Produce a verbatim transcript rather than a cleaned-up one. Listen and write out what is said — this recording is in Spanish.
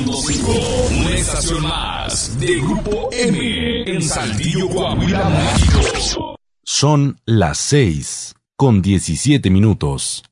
punto cinco, una estación más de Grupo M en Saltillo, Coahuila, México. Son las seis con diecisiete minutos.